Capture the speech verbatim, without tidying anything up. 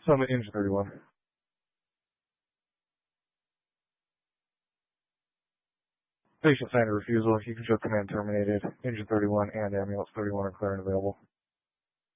Summit Engine thirty-one. Patient signed a refusal. You can show command terminated. Engine thirty-one and ambulance thirty-one are clear and available.